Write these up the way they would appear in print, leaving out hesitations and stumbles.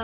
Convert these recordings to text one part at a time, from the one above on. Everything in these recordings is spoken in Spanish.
mañana,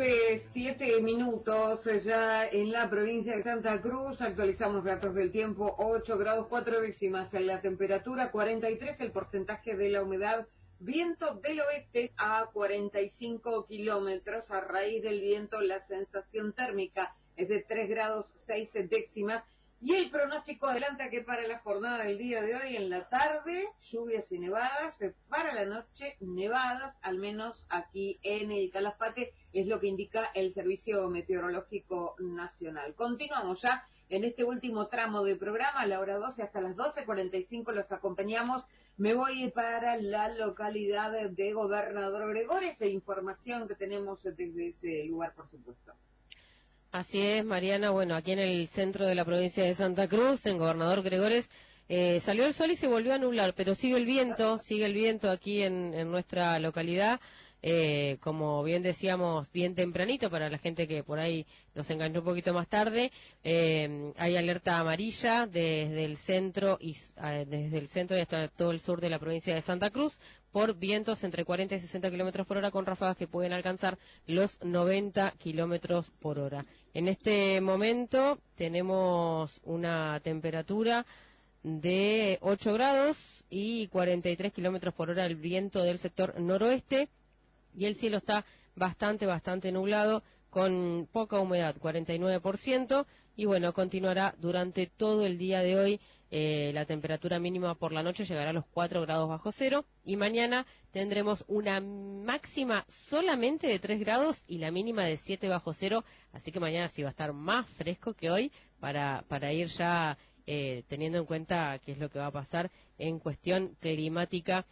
12:07 ya en la provincia de Santa Cruz. Actualizamos datos del tiempo, 8 grados 4 décimas en la temperatura, 43 el porcentaje de la humedad, viento del oeste a 45 kilómetros. A raíz del viento, la sensación térmica es de 3 grados 6 décimas. Y el pronóstico adelanta que para la jornada del día de hoy, en la tarde, lluvias y nevadas, para la noche, nevadas, al menos aquí en el Calafate, es lo que indica el Servicio Meteorológico Nacional. Continuamos ya en este último tramo de programa, a la hora 12 hasta las 12:45 los acompañamos. Me voy para la localidad de Gobernador Gregores e información que tenemos desde ese lugar, por supuesto. Así es, Mariana. Bueno, aquí en el centro de la provincia de Santa Cruz, en Gobernador Gregores, salió el sol y se volvió a nublar, pero sigue el viento aquí en nuestra localidad. Como bien decíamos, bien tempranito para la gente que por ahí nos enganchó un poquito más tarde, hay alerta amarilla desde el centro y hasta todo el sur de la provincia de Santa Cruz por vientos entre 40 y 60 kilómetros por hora con ráfagas que pueden alcanzar los 90 kilómetros por hora. En este momento tenemos una temperatura de 8 grados y 43 kilómetros por hora el viento del sector noroeste. Y el cielo está bastante nublado, con poca humedad, 49%, y bueno, continuará durante todo el día de hoy. La temperatura mínima por la noche llegará a los 4 grados bajo cero, y mañana tendremos una máxima solamente de 3 grados y la mínima de 7 bajo cero, así que mañana sí va a estar más fresco que hoy para ir ya teniendo en cuenta qué es lo que va a pasar en cuestión climática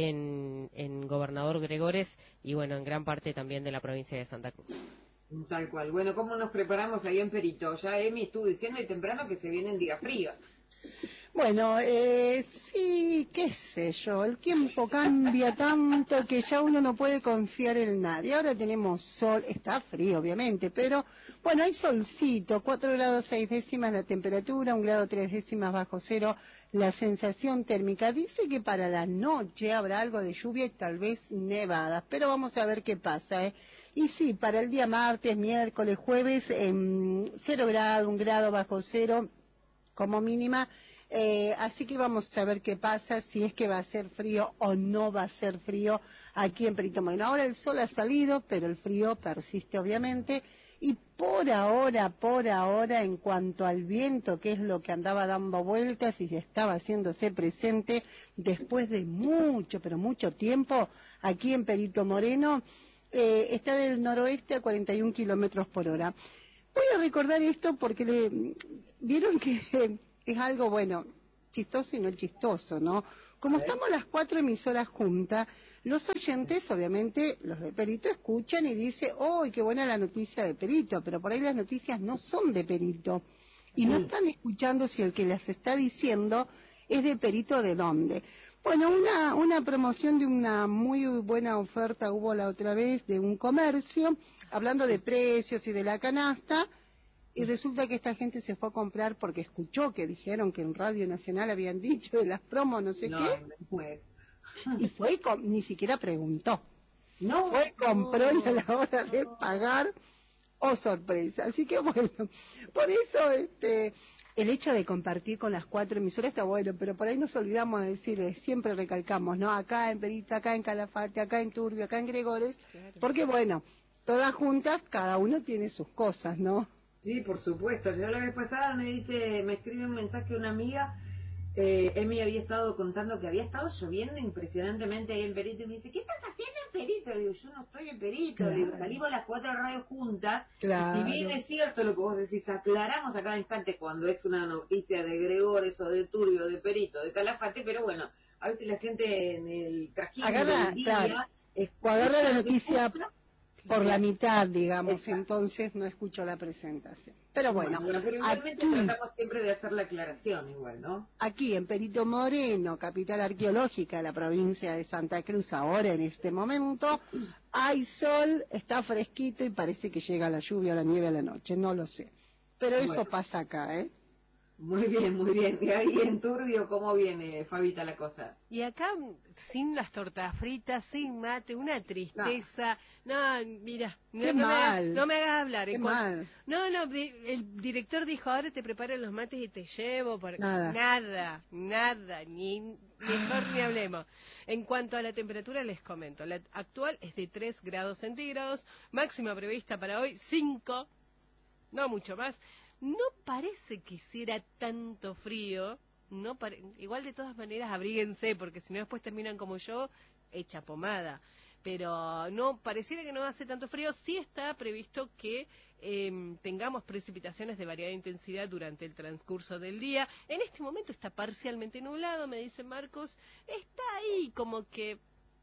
en Gobernador Gregores y bueno, en gran parte también de la provincia de Santa Cruz. Tal cual. Bueno, ¿cómo nos preparamos ahí en Perito? Ya Emi estuvo diciendo de temprano que se vienen días fríos. Bueno, sí, qué sé yo, el tiempo cambia tanto que ya uno no puede confiar en nadie. Ahora tenemos sol, está frío obviamente, pero bueno, hay solcito, 4 grados 6 décimas la temperatura, 1 grado 3 décimas bajo cero la sensación térmica. Dice que para la noche habrá algo de lluvia y tal vez nevadas, pero vamos a ver qué pasa, Y sí, para el día martes, miércoles, jueves, 0 grado, 1 grado bajo cero como mínima, así que vamos a ver qué pasa, si es que va a ser frío o no va a ser frío aquí en Perito Moreno. Ahora el sol ha salido, pero el frío persiste obviamente, y por ahora, en cuanto al viento, que es lo que andaba dando vueltas y estaba haciéndose presente después de mucho, pero mucho tiempo, aquí en Perito Moreno, está del noroeste a 41 kilómetros por hora. Voy a recordar esto porque vieron que es algo, bueno, chistoso y no chistoso, ¿no? Como estamos las 4 emisoras juntas, los oyentes, obviamente, los de Perito, escuchan y dicen, ¡oh, qué buena la noticia de Perito! Pero por ahí las noticias no son de Perito. Y no están escuchando si el que las está diciendo es de Perito de dónde. Bueno, una promoción de una muy buena oferta hubo la otra vez de un comercio, hablando de precios y de la canasta, y resulta que esta gente se fue a comprar porque escuchó que dijeron que en Radio Nacional habían dicho de las promos, no sé qué, y fue y ni siquiera preguntó. Fue, compró y a la hora de pagar, oh sorpresa. Así que bueno, por eso el hecho de compartir con las 4 emisoras está bueno, pero por ahí nos olvidamos de decir, siempre recalcamos, ¿no? Acá en Perito, acá en Calafate, acá en Turbio, acá en Gregores, porque bueno, todas juntas, cada uno tiene sus cosas, ¿no? Sí, por supuesto. Ya la vez pasada me escribe un mensaje una amiga, Emi había estado contando que había estado lloviendo impresionantemente ahí en Perito, y me dice, ¿qué estás haciendo en Perito? Le digo, yo no estoy en Perito, claro. Le digo, salimos las 4 radios juntas, claro. Y si bien es cierto lo que vos decís, aclaramos a cada instante cuando es una noticia de Gregores o de Turbio, de Perito, de Calafate, pero bueno, a veces la gente en el trajín del día, claro, agarra la noticia por la mitad, digamos. Exacto. Entonces no escucho la presentación. Pero bueno, pero igualmente aquí tratamos siempre de hacer la aclaración igual, ¿no? Aquí en Perito Moreno, capital arqueológica de la provincia de Santa Cruz, ahora en este momento, hay sol, está fresquito y parece que llega la lluvia, la nieve a la noche, no lo sé. Pero eso pasa acá, Muy bien, muy bien. Y ahí en Turbio, ¿cómo viene, Fabita, la cosa? Y acá, sin las tortas fritas, sin mate, una tristeza. No, mira, Qué mal. No me hagas hablar. Qué mal. No, el director dijo, ahora te preparan los mates y te llevo. Nada, mejor ni hablemos. En cuanto a la temperatura, les comento. La actual es de 3 grados centígrados, máxima prevista para hoy 5, no mucho más. No parece que hiciera tanto frío, igual de todas maneras abríguense, porque si no después terminan como yo, hecha pomada. Pero no, pareciera que no hace tanto frío. Sí está previsto que tengamos precipitaciones de variada intensidad durante el transcurso del día. En este momento está parcialmente nublado, me dice Marcos. Está ahí como que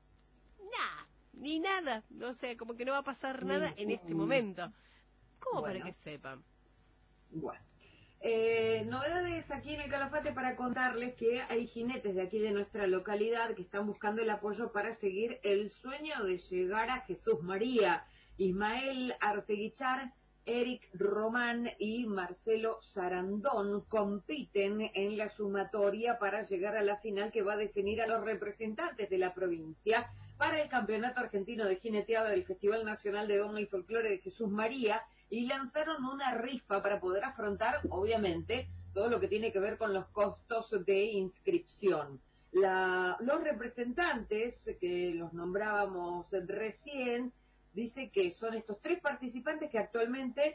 ni nada, o sea, como que no va a pasar nada en este momento. Como Bueno, para que sepan. Bueno. Novedades aquí en el Calafate para contarles que hay jinetes de aquí de nuestra localidad que están buscando el apoyo para seguir el sueño de llegar a Jesús María. Ismael Arteguichar, Eric Román y Marcelo Sarandón compiten en la sumatoria para llegar a la final que va a definir a los representantes de la provincia para el Campeonato Argentino de Jineteada del Festival Nacional de Doma y Folclore de Jesús María, y lanzaron una rifa para poder afrontar, obviamente, todo lo que tiene que ver con los costos de inscripción. Los representantes, que los nombrábamos recién, dice que son estos 3 participantes que actualmente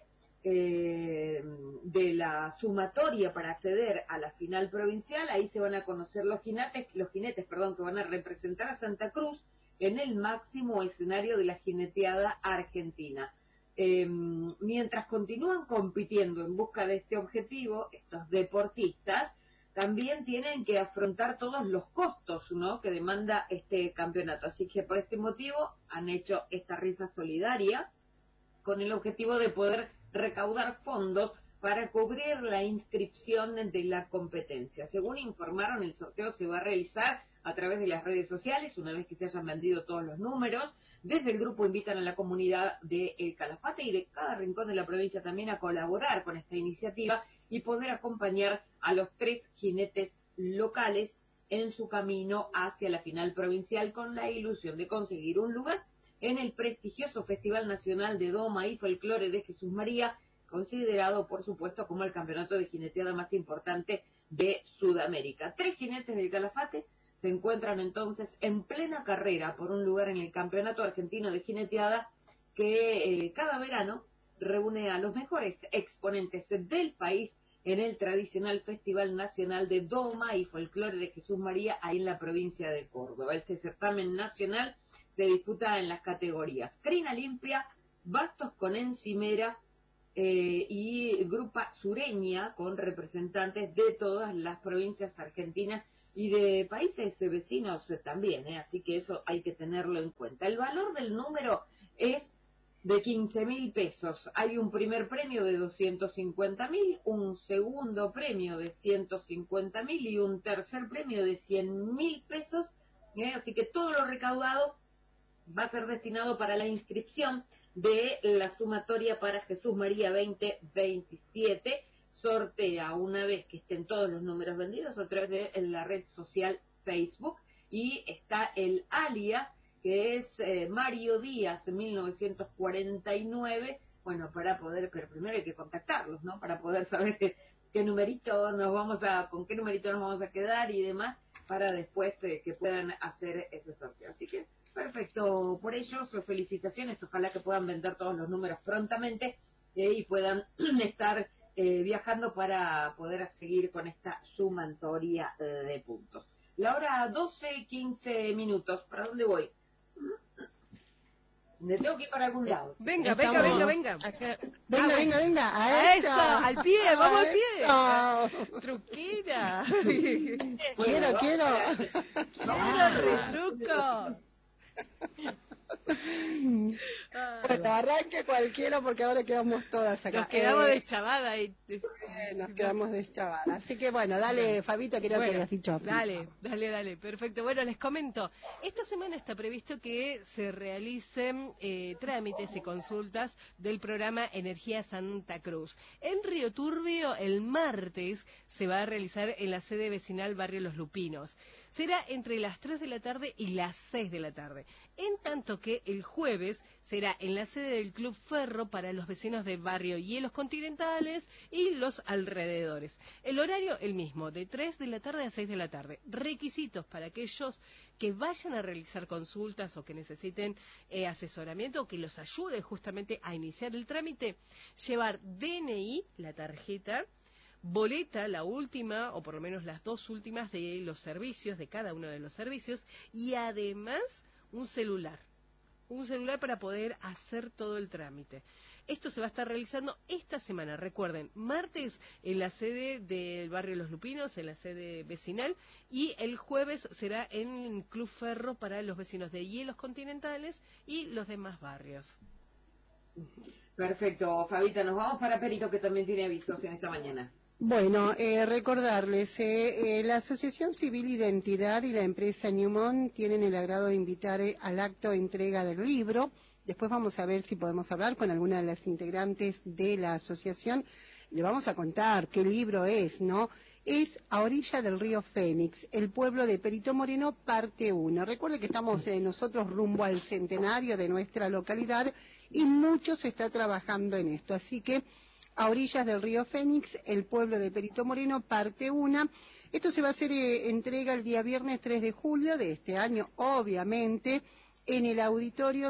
de la sumatoria para acceder a la final provincial, ahí se van a conocer los jinetes, que van a representar a Santa Cruz en el máximo escenario de la jineteada argentina. Mientras continúan compitiendo en busca de este objetivo, estos deportistas también tienen que afrontar todos los costos, ¿no?, que demanda este campeonato. Así que por este motivo han hecho esta rifa solidaria con el objetivo de poder recaudar fondos para cubrir la inscripción de la competencia. Según informaron, el sorteo se va a realizar a través de las redes sociales, una vez que se hayan vendido todos los números. Desde el grupo invitan a la comunidad de El Calafate y de cada rincón de la provincia también a colaborar con esta iniciativa y poder acompañar a los 3 jinetes locales en su camino hacia la final provincial, con la ilusión de conseguir un lugar en el prestigioso Festival Nacional de Doma y Folclore de Jesús María, considerado, por supuesto, como el campeonato de jineteada más importante de Sudamérica. 3 jinetes del Calafate se encuentran entonces en plena carrera por un lugar en el Campeonato Argentino de Jineteada que cada verano reúne a los mejores exponentes del país en el tradicional Festival Nacional de Doma y Folclore de Jesús María, ahí en la provincia de Córdoba. Este certamen nacional se disputa en las categorías crina limpia, bastos con encimera y grupa sureña, con representantes de todas las provincias argentinas y de países vecinos también, así que eso hay que tenerlo en cuenta. El valor del número es de 15.000 pesos. Hay un primer premio de 250.000, un segundo premio de 150.000 y un tercer premio de 100.000 pesos. Así que todo lo recaudado va a ser destinado para la inscripción de la sumatoria para Jesús María 2027. Sortea una vez que estén todos los números vendidos a través de la red social Facebook, y está el alias que es Mario Díaz 1949. Bueno, para poder, pero primero hay que contactarlos, ¿no?, para poder saber con qué numerito nos vamos a quedar y demás, para después que puedan hacer ese sorteo. Así que perfecto por ellos, felicitaciones, ojalá que puedan vender todos los números prontamente y puedan estar viajando para poder seguir con esta sumatoria de puntos. La hora 12:15. ¿Para dónde voy? Me tengo que ir para algún lado. Venga. Acá. Venga, A eso, al pie, vamos al pie. Truquera. Quiero. Retruco. Bueno, arranque cualquiera porque ahora quedamos todas acá. Nos quedamos de chavada y nos quedamos deschavadas. Así que bueno, dale, Fabito, creo que habías dicho. Dale, perfecto. Bueno, les comento, esta semana está previsto que se realicen trámites y consultas del programa Energía Santa Cruz. En Río Turbio, el martes, se va a realizar en la sede vecinal Barrio Los Lupinos. Será entre las 3 de la tarde y las 6 de la tarde. En tanto que el jueves será en la sede del Club Ferro para los vecinos de Barrio Hielos Continentales y los alrededores. El horario el mismo, de 3 de la tarde a 6 de la tarde. Requisitos para aquellos que vayan a realizar consultas o que necesiten asesoramiento o que los ayude justamente a iniciar el trámite, llevar DNI, la tarjeta, boleta, la última, o por lo menos las dos últimas de los servicios, de cada uno de los servicios, y además un celular para poder hacer todo el trámite. Esto se va a estar realizando esta semana, recuerden, martes en la sede del Barrio Los Lupinos, en la sede vecinal, y el jueves será en Club Ferro para los vecinos de Hielos Continentales y los demás barrios. Perfecto, Fabita, nos vamos para Perito, que también tiene avisos en esta mañana. Bueno, recordarles, la Asociación Civil Identidad y la empresa Newmont tienen el agrado de invitar al acto de entrega del libro. Después vamos a ver si podemos hablar con alguna de las integrantes de la asociación. Le vamos a contar qué libro es, ¿no? Es A Orilla del Río Fénix, el pueblo de Perito Moreno, parte 1. Recuerde que estamos nosotros rumbo al centenario de nuestra localidad y mucho se está trabajando en esto. Así que A Orillas del Río Fénix, el pueblo de Perito Moreno, parte 1. Esto se va a hacer entrega el día viernes 3 de julio de este año, obviamente, en el auditorio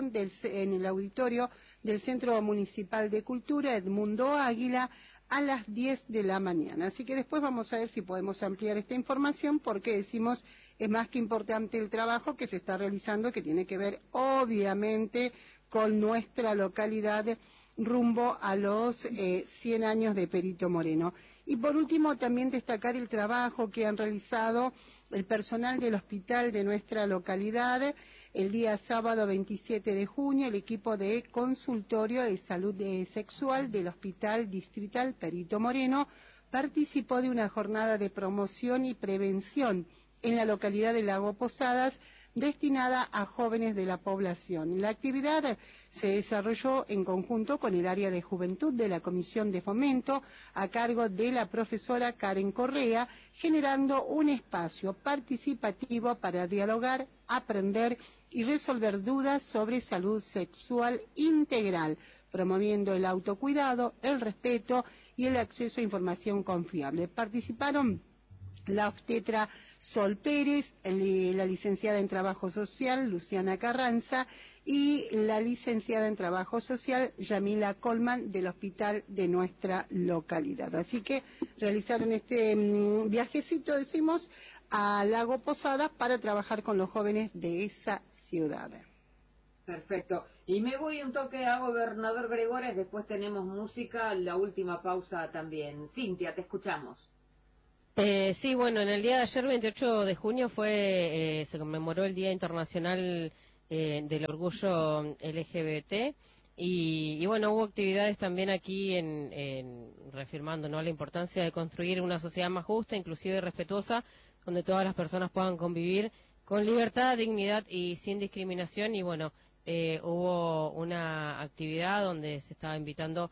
del Centro Municipal de Cultura Edmundo Águila a las 10 de la mañana. Así que después vamos a ver si podemos ampliar esta información, porque decimos es más que importante el trabajo que se está realizando, que tiene que ver obviamente con nuestra localidad rumbo a los 100 años de Perito Moreno. Y por último, también destacar el trabajo que han realizado el personal del hospital de nuestra localidad. El día sábado 27 de junio, el equipo de consultorio de salud sexual del Hospital Distrital Perito Moreno participó de una jornada de promoción y prevención en la localidad de Lago Posadas, destinada a jóvenes de la población. La actividad se desarrolló en conjunto con el área de juventud de la Comisión de Fomento, a cargo de la profesora Karen Correa, generando un espacio participativo para dialogar, aprender y resolver dudas sobre salud sexual integral, promoviendo el autocuidado, el respeto y el acceso a información confiable. Participaron la obstetra Sol Pérez, la licenciada en Trabajo Social, Luciana Carranza, y la licenciada en Trabajo Social, Yamila Colman, del hospital de nuestra localidad. Así que realizaron este viajecito, decimos, a Lago Posadas para trabajar con los jóvenes de esa ciudad. Perfecto. Y me voy un toque a Gobernador Gregores, después tenemos música, la última pausa también. Cintia, te escuchamos. Sí, bueno, en el día de ayer, 28 de junio, se conmemoró el Día Internacional del Orgullo LGBT y bueno, hubo actividades también aquí reafirmando, ¿no?, la importancia de construir una sociedad más justa, inclusiva y respetuosa, donde todas las personas puedan convivir con libertad, dignidad y sin discriminación. Y bueno, hubo una actividad donde se estaba invitando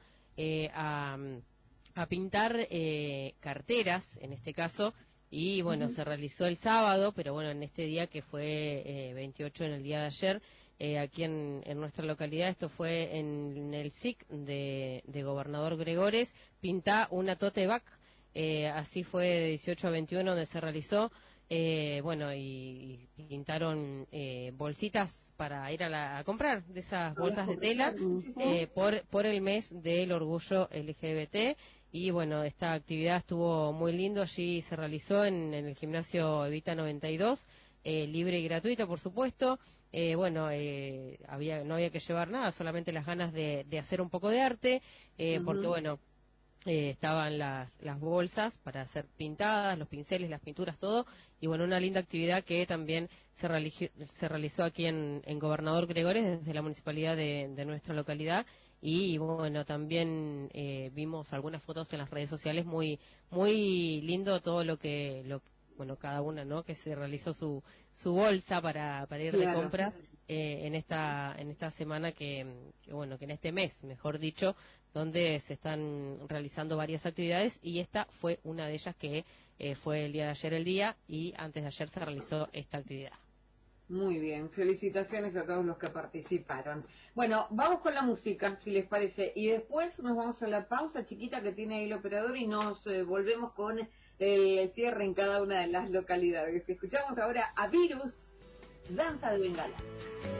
a pintar carteras, en este caso, y bueno, se realizó el sábado, pero bueno, en este día que fue 28, en el día de ayer, aquí en nuestra localidad, esto fue en el SIC de Gobernador Gregores, Pintá una tote bag, así fue de 18 a 21 donde se realizó, bueno, y pintaron bolsitas para ir a comprar de esas bolsas de tela por el mes del orgullo LGBT. Y bueno, esta actividad estuvo muy lindo, allí se realizó en el gimnasio Evita 92, libre y gratuita, por supuesto. Bueno, no había que llevar nada, solamente las ganas de hacer un poco de arte, porque bueno, estaban las bolsas para ser pintadas, los pinceles, las pinturas, todo, y bueno, una linda actividad que también se realizó aquí en Gobernador Gregores desde la municipalidad de nuestra localidad, y bueno, también vimos algunas fotos en las redes sociales, muy lindo todo bueno, cada una, ¿no? Que se realizó su bolsa para ir de Claro. compras en esta semana bueno, que en este mes, mejor dicho, donde se están realizando varias actividades, y esta fue una de ellas que fue el día de ayer el día, y antes de ayer se realizó esta actividad. Muy bien, felicitaciones a todos los que participaron. Bueno, vamos con la música, si les parece, y después nos vamos a la pausa chiquita que tiene ahí el operador y nos volvemos con el cierre en cada una de las localidades. Escuchamos ahora a Virus, Danza de Bengalas.